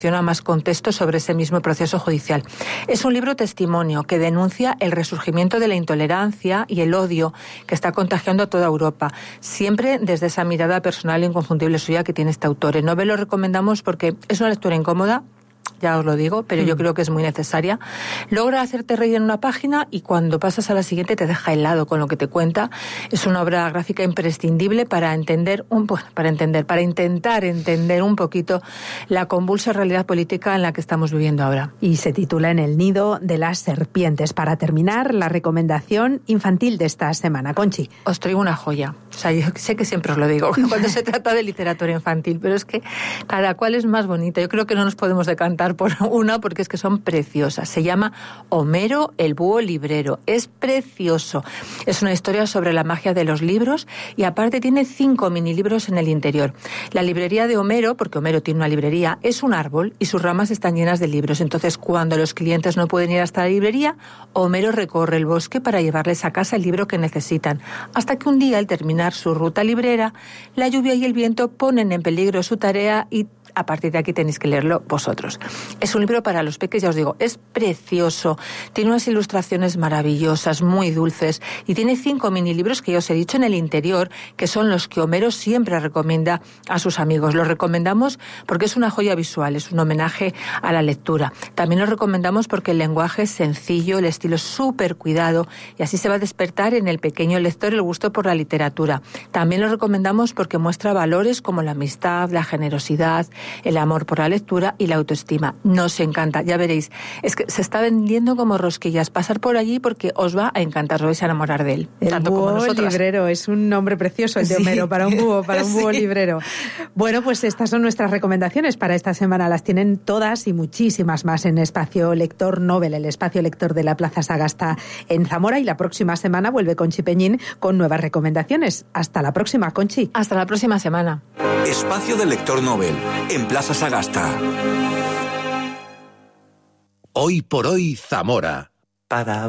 más contexto sobre ese mismo proceso judicial. Es un libro testimonio que denuncia el resurgimiento de la intolerancia y el odio que está contagiando a toda Europa, siempre desde esa mirada personal e inconfundible suya que tiene este autor. En Nobel lo recomendamos porque es una lectura incómoda, ya os lo digo, pero yo creo que es muy necesaria. Logra hacerte reír en una página y cuando pasas a la siguiente te deja helado con lo que te cuenta. Es una obra gráfica imprescindible para intentar entender un poquito la convulsa realidad política en la que estamos viviendo ahora. Y se titula En el nido de las serpientes. Para terminar, la recomendación infantil de esta semana. Conchi. Os traigo una joya. O sea, yo sé que siempre os lo digo cuando se trata de literatura infantil, pero es que cada cual es más bonita. Yo creo que no nos podemos decantar por una porque es que son preciosas. Se llama Homero el búho librero. Es precioso. Es una historia sobre la magia de los libros y aparte tiene 5 minilibros en el interior. La librería de Homero, porque Homero tiene una librería, es un árbol y sus ramas están llenas de libros. Entonces, cuando los clientes no pueden ir hasta la librería, Homero recorre el bosque para llevarles a casa el libro que necesitan. Hasta que un día, al terminar su ruta librera, la lluvia y el viento ponen en peligro su tarea y a partir de aquí tenéis que leerlo vosotros. Es un libro para los peques, ya os digo, es precioso, tiene unas ilustraciones maravillosas, muy dulces, y tiene 5 minilibros que ya os he dicho en el interior, que son los que Homero siempre recomienda a sus amigos. Los recomendamos porque es una joya visual, es un homenaje a la lectura. También los recomendamos porque el lenguaje es sencillo, el estilo es súper cuidado, y así se va a despertar en el pequeño lector el gusto por la literatura. También los recomendamos porque muestra valores como la amistad, la generosidad, el amor por la lectura y la autoestima. Nos encanta, ya veréis. Es que se está vendiendo como rosquillas. Pasar por allí porque os va a encantar, os vais a enamorar de él. El tanto búho como nosotras. Librero, es un nombre precioso el de Homero, para un búho Sí. librero. Bueno, pues estas son nuestras recomendaciones para esta semana. Las tienen todas y muchísimas más en Espacio Lector Nobel, el espacio lector de la Plaza Sagasta en Zamora. Y la próxima semana vuelve Conchi Peñín con nuevas recomendaciones. Hasta la próxima, Conchi. Hasta la próxima semana. Espacio del Lector Nobel, en Plaza Sagasta. Hoy por hoy, Zamora.